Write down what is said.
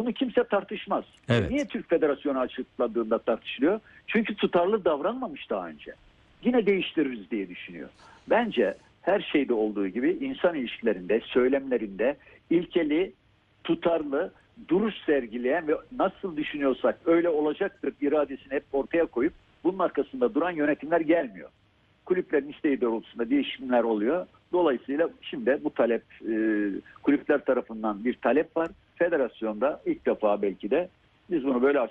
Bunu kimse tartışmaz. Evet. Niye Türk Federasyonu açıkladığında tartışılıyor? Çünkü tutarlı davranmamış daha önce. Yine değiştiririz diye düşünüyor. Bence her şeyde olduğu gibi insan ilişkilerinde, söylemlerinde ilkeli, tutarlı, duruş sergileyen ve nasıl düşünüyorsak öyle olacaktır iradesini hep ortaya koyup bunun arkasında duran yönetimler gelmiyor. Kulüplerin isteği doğrultusunda değişimler oluyor. Dolayısıyla şimdi bu talep kulüpler tarafından bir talep var. Federasyonda ilk defa belki de biz bunu böyle